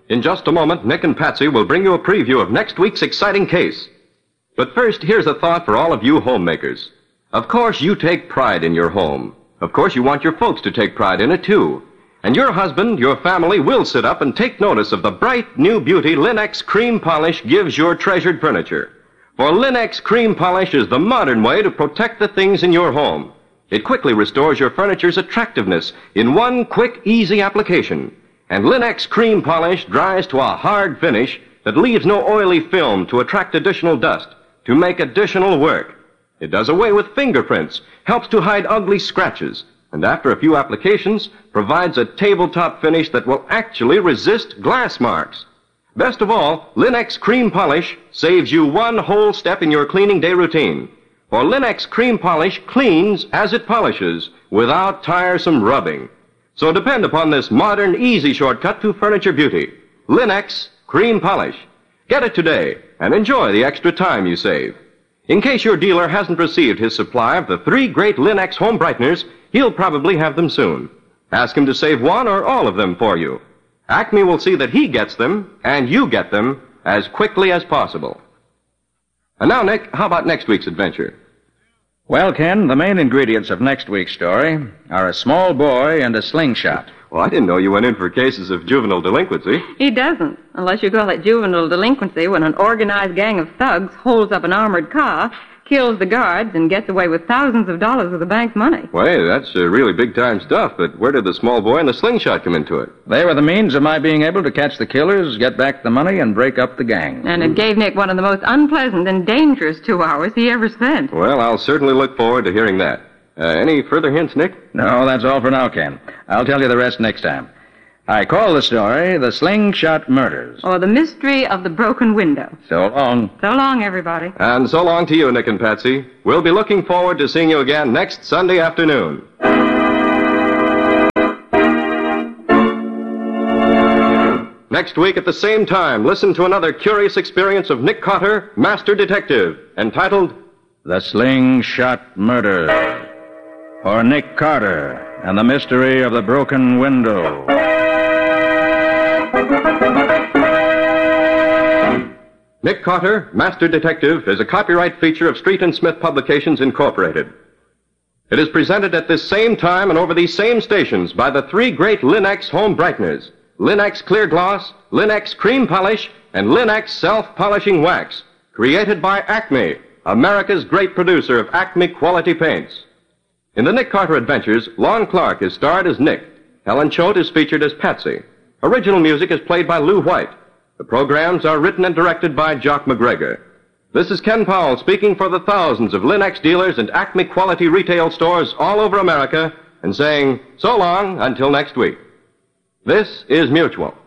In just a moment, Nick and Patsy will bring you a preview of next week's exciting case. But first, here's a thought for all of you homemakers. Of course, you take pride in your home. Of course, you want your folks to take pride in it, too. And your husband, your family, will sit up and take notice of the bright, new beauty Linex Cream Polish gives your treasured furniture. For Linex Cream Polish is the modern way to protect the things in your home. It quickly restores your furniture's attractiveness in one quick, easy application. And Linex Cream Polish dries to a hard finish that leaves no oily film to attract additional dust, to make additional work. It does away with fingerprints, helps to hide ugly scratches, and after a few applications, provides a tabletop finish that will actually resist glass marks. Best of all, Linex Cream Polish saves you one whole step in your cleaning day routine. For Linex Cream Polish cleans as it polishes without tiresome rubbing. So depend upon this modern, easy shortcut to furniture beauty. Linex Cream Polish. Get it today and enjoy the extra time you save. In case your dealer hasn't received his supply of the 3 great Linex home brighteners, he'll probably have them soon. Ask him to save one or all of them for you. Acme will see that he gets them and you get them as quickly as possible. And now, Nick, how about next week's adventure? Well, Ken, the main ingredients of next week's story are a small boy and a slingshot. Well, I didn't know you went in for cases of juvenile delinquency. He doesn't, unless you call it juvenile delinquency when an organized gang of thugs holds up an armored car, kills the guards, and gets away with thousands of dollars of the bank's money. Well, hey, that's really big-time stuff, but where did the small boy and the slingshot come into it? They were the means of my being able to catch the killers, get back the money, and break up the gang. And it gave Nick one of the most unpleasant and dangerous 2 hours he ever spent. Well, I'll certainly look forward to hearing that. Any further hints, Nick? No, that's all for now, Ken. I'll tell you the rest next time. I call the story The Slingshot Murders. Or The Mystery of the Broken Window. So long. So long, everybody. And so long to you, Nick and Patsy. We'll be looking forward to seeing you again next Sunday afternoon. Next week at the same time, listen to another curious experience of Nick Carter, Master Detective, entitled The Slingshot Murders. For Nick Carter and the Mystery of the Broken Window. Nick Carter, Master Detective, is a copyright feature of Street and Smith Publications, Incorporated. It is presented at this same time and over these same stations by the 3 great Linex home brighteners, Linex Clear Gloss, Linex Cream Polish, and Linex Self-Polishing Wax, created by Acme, America's great producer of Acme quality paints. In the Nick Carter Adventures, Lon Clark is starred as Nick. Helen Choate is featured as Patsy. Original music is played by Lou White. The programs are written and directed by Jock McGregor. This is Ken Powell speaking for the thousands of Linex dealers and Acme quality retail stores all over America and saying so long until next week. This is Mutual.